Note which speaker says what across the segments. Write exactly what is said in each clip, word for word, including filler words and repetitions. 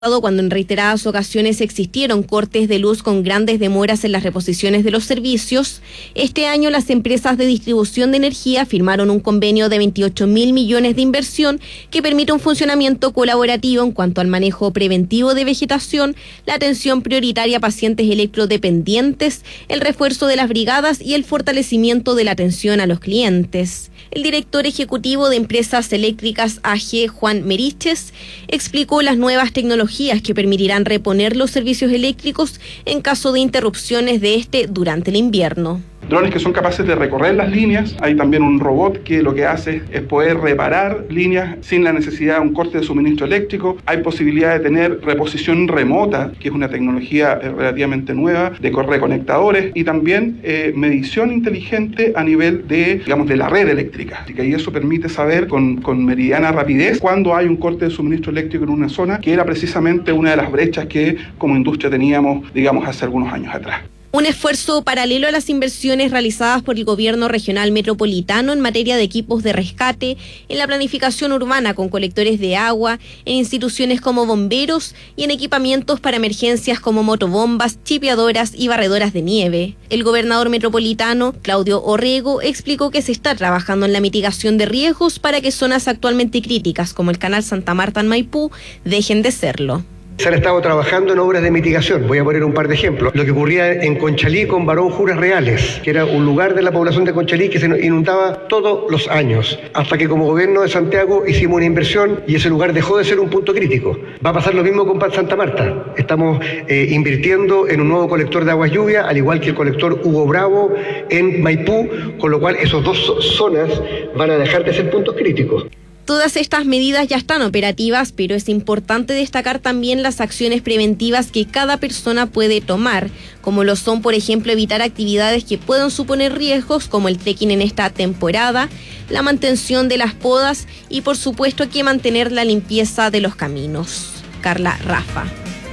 Speaker 1: Cuando en reiteradas ocasiones existieron cortes de luz con grandes demoras en las reposiciones de los servicios, este año las empresas de distribución de energía firmaron un convenio de veintiocho mil millones de inversión que permite un funcionamiento colaborativo en cuanto al manejo preventivo de vegetación, la atención prioritaria a pacientes electrodependientes, el refuerzo de las brigadas y el fortalecimiento de la atención a los clientes. El director ejecutivo de Empresas Eléctricas A G, Juan Meriches, explicó las nuevas tecnologías que permitirán reponer los servicios eléctricos en caso de interrupciones de este durante el invierno.
Speaker 2: Drones que son capaces de recorrer las líneas. Hay también un robot que lo que hace es poder reparar líneas sin la necesidad de un corte de suministro eléctrico. Hay posibilidad de tener reposición remota, que es una tecnología relativamente nueva, de reconectadores, y también eh, medición inteligente a nivel de, digamos, de la red eléctrica. Y eso permite saber con, con meridiana rapidez cuando hay un corte de suministro eléctrico en una zona, que era precisamente una de las brechas que como industria teníamos, digamos, hace algunos años atrás.
Speaker 1: Un esfuerzo paralelo a las inversiones realizadas por el gobierno regional metropolitano en materia de equipos de rescate, en la planificación urbana con colectores de agua, en instituciones como bomberos y en equipamientos para emergencias como motobombas, chipeadoras y barredoras de nieve. El gobernador metropolitano, Claudio Orrego, explicó que se está trabajando en la mitigación de riesgos para que zonas actualmente críticas como el canal Santa Marta en Maipú dejen de serlo.
Speaker 3: Se han estado trabajando en obras de mitigación. Voy a poner un par de ejemplos. Lo que ocurría en Conchalí con Barón Juras Reales, que era un lugar de la población de Conchalí que se inundaba todos los años, hasta que como gobierno de Santiago hicimos una inversión y ese lugar dejó de ser un punto crítico. Va a pasar lo mismo con Santa Marta. Estamos eh, invirtiendo en un nuevo colector de aguas lluvia, al igual que el colector Hugo Bravo en Maipú, con lo cual esos dos zonas van a dejar de ser puntos críticos.
Speaker 1: Todas estas medidas ya están operativas, pero es importante destacar también las acciones preventivas que cada persona puede tomar, como lo son, por ejemplo, evitar actividades que puedan suponer riesgos, como el trekking en esta temporada, la mantención de las podas y, por supuesto, que mantener la limpieza de los caminos. Carla, Rafa.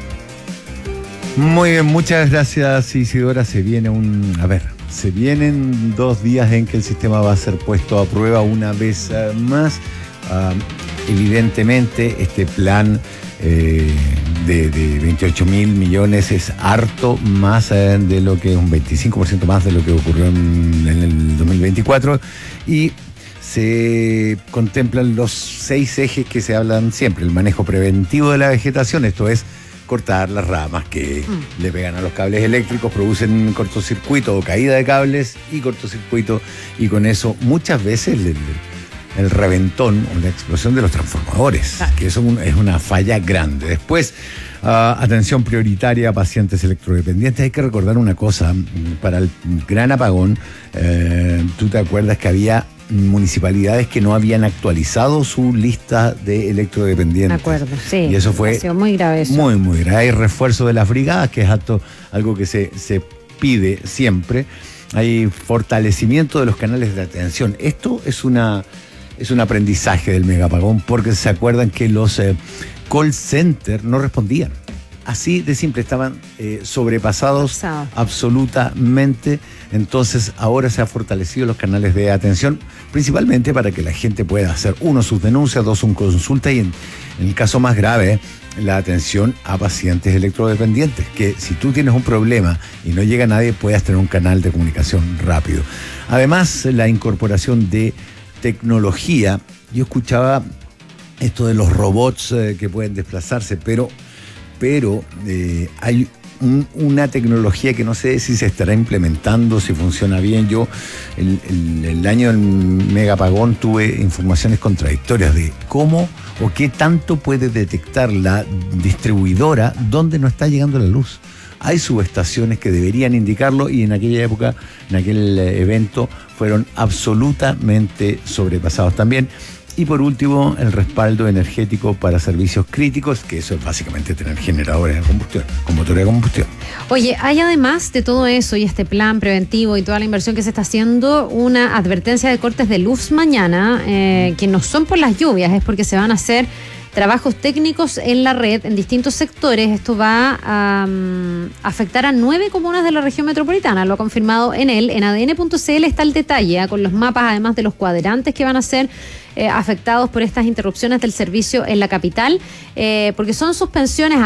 Speaker 4: Muy bien, muchas gracias, Isidora. Se viene un... A ver, se vienen dos días en que el sistema va a ser puesto a prueba una vez más. Uh, evidentemente este plan eh, de, de veintiocho mil millones es harto más eh, de lo que un veinticinco por ciento más de lo que ocurrió en, en el dos mil veinticuatro, y se contemplan los seis ejes que se hablan siempre: el manejo preventivo de la vegetación, esto es cortar las ramas que mm. le pegan a los cables eléctricos, producen cortocircuito o caída de cables y cortocircuito, y con eso muchas veces le, le el reventón o la explosión de los transformadores, claro, que eso es una falla grande. Después, uh, atención prioritaria a pacientes electrodependientes. Hay que recordar una cosa: para el gran apagón, eh, tú te acuerdas que había municipalidades que no habían actualizado su lista de electrodependientes.
Speaker 5: Me acuerdo, sí.
Speaker 4: Y eso fue
Speaker 5: ha sido muy grave eso.
Speaker 4: Muy, muy grave. Hay refuerzo de las brigadas, que es algo, algo que se, se pide siempre. Hay fortalecimiento de los canales de atención. Esto es una... Es un aprendizaje del megapagón, porque se acuerdan que los eh, call centers no respondían. Así de simple, estaban eh, sobrepasados Pasado. absolutamente. Entonces ahora se han fortalecido los canales de atención, principalmente para que la gente pueda hacer, uno, sus denuncias, dos, un consulta, y en, en el caso más grave, la atención a pacientes electrodependientes, que si tú tienes un problema y no llega nadie, puedas tener un canal de comunicación rápido. Además, la incorporación de tecnología. Yo escuchaba esto de los robots eh, que pueden desplazarse, pero, pero eh, hay un, una tecnología que no sé si se estará implementando, si funciona bien. Yo el, el, el año del megapagón tuve informaciones contradictorias de cómo o qué tanto puede detectar la distribuidora dónde no está llegando la luz. Hay subestaciones que deberían indicarlo, y en aquella época, en aquel evento, fueron absolutamente sobrepasados también. Y por último, el respaldo energético para servicios críticos, que eso es básicamente tener generadores de combustión, con motores de combustión.
Speaker 5: Oye, hay además de todo eso y este plan preventivo y toda la inversión que se está haciendo, una advertencia de cortes de luz mañana, eh, que no son por las lluvias, es porque se van a hacer trabajos técnicos en la red en distintos sectores. Esto va a um, afectar a nueve comunas de la región metropolitana. Lo ha confirmado en él. En A D N punto C L está el detalle, ¿eh? Con los mapas, además de los cuadrantes que van a ser eh, afectados por estas interrupciones del servicio en la capital, eh, porque son suspensiones